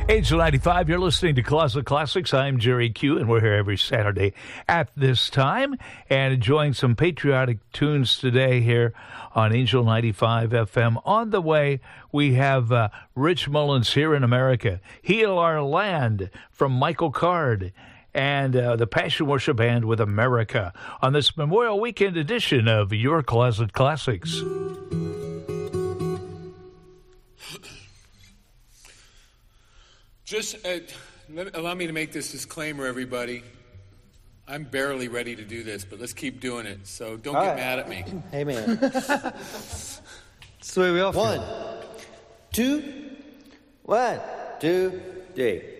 Angel 95, you're listening to Closet Classics. I'm Jerry Q, and we're here every Saturday at this time and enjoying some patriotic tunes today here on Angel 95 FM. On the way, we have Rich Mullins, Here in America, Heal Our Land from Michael Card, and the Passion Worship Band with America on this Memorial Weekend edition of Your Closet Classics. Just allow me to make this disclaimer, everybody. I'm barely ready to do this, but let's keep doing it. So don't get mad at me. Amen. That's the way we all feel. 1, 2, 3.